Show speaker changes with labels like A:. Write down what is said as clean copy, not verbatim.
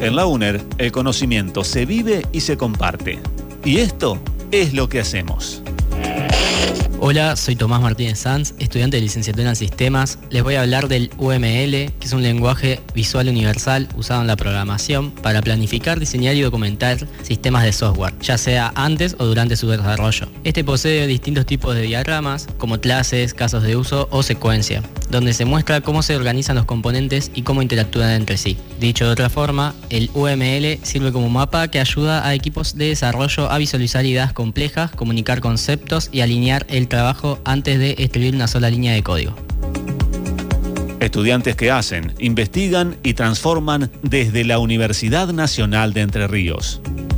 A: En la UNER, el conocimiento se vive y se comparte. Y esto es lo que hacemos.
B: Hola, soy Tomás Martínez Sanz, estudiante de licenciatura en Sistemas. Les voy a hablar del UML, que es un lenguaje visual universal usado en la programación para planificar, diseñar y documentar sistemas de software, ya sea antes o durante su desarrollo. Este posee distintos tipos de diagramas, como clases, casos de uso o secuencia, donde se muestra cómo se organizan los componentes y cómo interactúan entre sí. Dicho de otra forma, el UML sirve como mapa que ayuda a equipos de desarrollo a visualizar ideas complejas, comunicar conceptos y alinear el trabajo antes de escribir una sola línea de código.
A: Estudiantes que hacen, investigan y transforman desde la Universidad Nacional de Entre Ríos.